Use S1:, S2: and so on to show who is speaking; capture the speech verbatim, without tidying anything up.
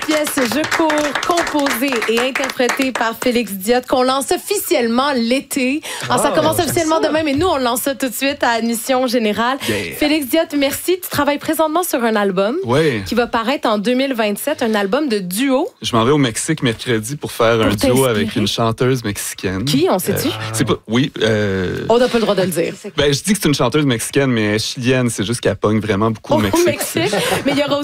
S1: pièce Je cours, composée et interprétée par Félix Diot, qu'on lance officiellement l'été. Alors, ça
S2: Oh,
S1: commence
S2: j'aime
S1: officiellement
S2: ça.
S1: demain, mais nous, on lance ça tout de suite à Admission Générale.
S2: Yeah.
S1: Félix Diot, merci. Tu travailles présentement sur un album
S2: Oui.
S1: qui va paraître en deux mille vingt-sept, un album de duo.
S2: Je m'en vais au Mexique mercredi pour faire
S1: Pour
S2: un duo
S1: t'inspirer.
S2: avec une chanteuse mexicaine.
S1: Qui, on sait-tu?
S2: Euh, c'est pas. Oui. Euh,
S1: On n'a pas le droit de le dire.
S2: ben, je dis que c'est une chanteuse mexicaine, mais elle est chilienne. C'est juste qu'elle pogne vraiment beaucoup au
S1: Au
S2: Mexique.
S1: Mexique. Mais il y aura